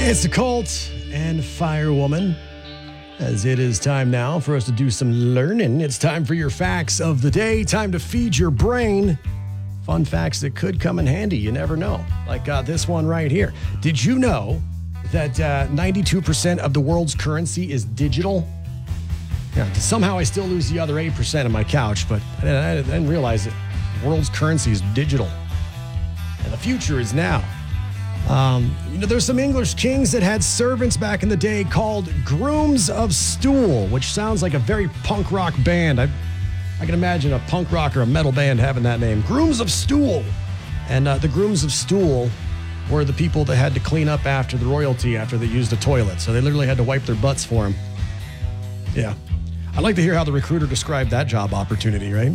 It's the Colt and Firewoman. As it is time now for us to do some learning. It's time for your facts of the day. Time to feed your brain. Fun facts that could come in handy. You never know. Like this one right here. Did you know that 92% of the world's currency is digital? Yeah, somehow I still lose the other 8% on my couch, but I didn't realize that the world's currency is digital. And the future is now. There's some English kings that had servants back in the day called Grooms of Stool, which sounds like a very punk rock band. I can imagine a punk rock or a metal band having that name, Grooms of Stool. And the Grooms of Stool were the people that had to clean up after the royalty after they used the toilet. So they literally had to wipe their butts for them. Yeah. I'd like to hear how the recruiter described that job opportunity, right?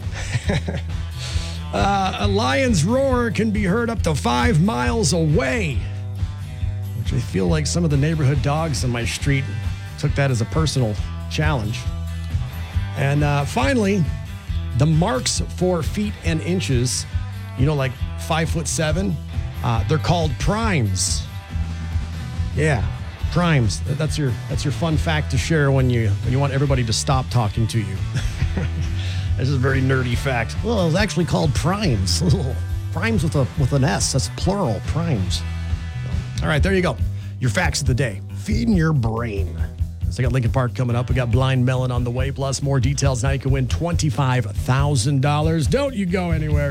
A lion's roar can be heard up to 5 miles away, which I feel like some of the neighborhood dogs on my street took that as a personal challenge. And finally, the marks for feet and inches, like 5'7", they're called primes. Yeah, primes. That's your fun fact to share when you want everybody to stop talking to you. This is a very nerdy fact. Well, it's actually called primes. Primes with an S. That's plural, primes. All right, there you go. Your facts of the day. Feeding your brain. So I got Lincoln Park coming up. We got Blind Melon on the way. Plus more details. Now you can win $25,000. Don't you go anywhere.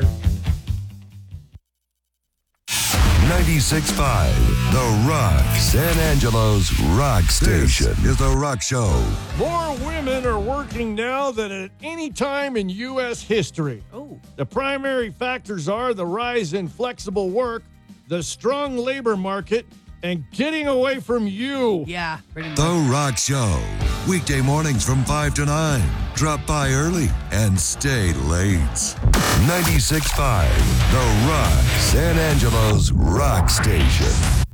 96.5, The Rock, San Angelo's rock station. This is The Rock Show. More women are working now than at any time in U.S. history. Oh. The primary factors are the rise in flexible work, the strong labor market, and getting away from you. Yeah, pretty much. The Rock Show. Weekday mornings from 5 to 9. Drop by early and stay late. 96.5, The Rock, San Angelo's rock station.